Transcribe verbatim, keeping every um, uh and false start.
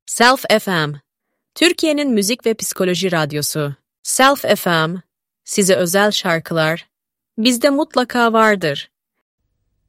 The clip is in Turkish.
Self F M, Türkiye'nin müzik ve psikoloji radyosu. Self F M, size özel şarkılar, bizde mutlaka vardır.